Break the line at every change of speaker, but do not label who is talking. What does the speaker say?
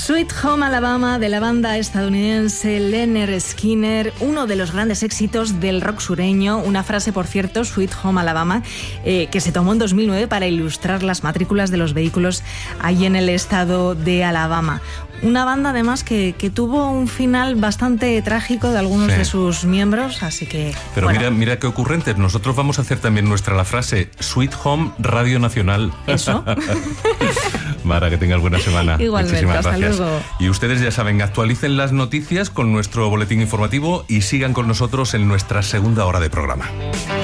Sweet Home Alabama, de la banda estadounidense Lynyrd Skynyrd, uno de los grandes éxitos del rock sureño. Una frase, por cierto, Sweet Home Alabama, que se tomó en 2009 para ilustrar las matrículas de los vehículos allí en el estado de Alabama. Una banda, además, que tuvo un final bastante trágico de algunos de sus miembros, así que...
Pero bueno, mira qué ocurrentes. Nosotros vamos a hacer también la frase Sweet Home Radio Nacional.
Eso.
Mara, que tengas buena semana.
Igualmente,
muchísimas
hasta
gracias.
luego.
Y ustedes ya saben, actualicen las noticias con nuestro boletín informativo y sigan con nosotros en nuestra segunda hora de programa.